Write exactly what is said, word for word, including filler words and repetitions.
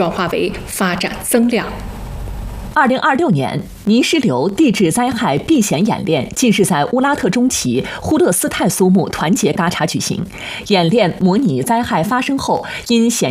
转化为发展增量。 二零二六年，泥石流地质灾害避险演练近日在乌拉特中旗呼勒斯泰苏木团结嘎查举行。演练模拟灾害发生后因显